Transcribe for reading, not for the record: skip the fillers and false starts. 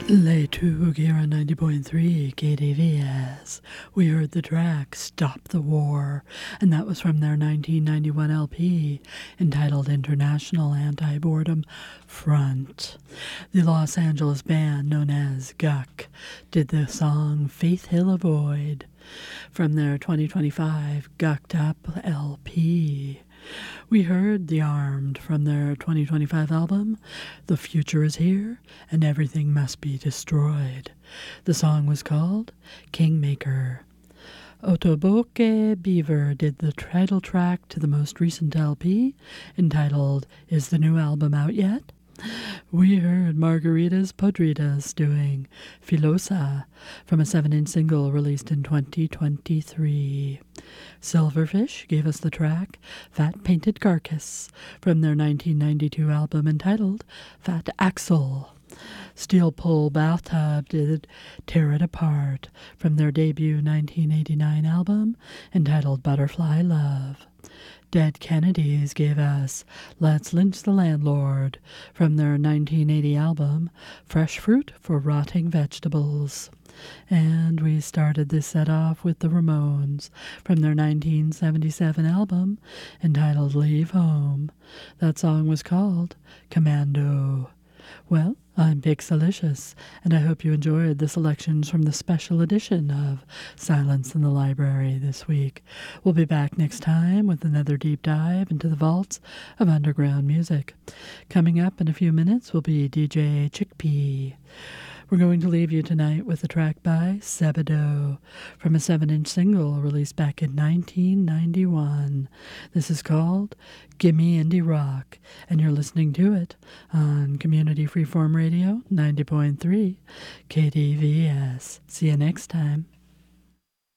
Les Two here on 90.3 KDVS. We heard the track Stop the War, and that was from their 1991 LP entitled International Anti-Boredom Front. The Los Angeles band known as Guck did the song Faith Hill Avoid from their 2025 Gucked Up LP. We heard The Armed from their 2025 album, The Future is Here and Everything Must Be Destroyed. The song was called Kingmaker. Otoboke Beaver did the title track to the most recent LP, entitled Is the New Album Out Yet? We heard Margaritas Podridas doing Filosa from a 7-inch single released in 2023. Silverfish gave us the track Fat Painted Carcass from their 1992 album entitled Fat Axel. Steel Pole Bathtub did Tear It Apart from their debut 1989 album entitled Butterfly Love. Dead Kennedys gave us Let's Lynch the Landlord from their 1980 album Fresh Fruit for Rotting Vegetables. And we started this set off with the Ramones from their 1977 album entitled Leave Home. That song was called Commando. Well, I'm Pixelicious, and I hope you enjoyed the selections from the special edition of Silence in the Library this week. We'll be back next time with another deep dive into the vaults of underground music. Coming up in a few minutes will be DJ Chickpea. We're going to leave you tonight with a track by Sebadoh from a 7-inch single released back in 1991. This is called Gimme Indie Rock, and you're listening to it on Community Freeform Radio 90.3 KDVS. See you next time.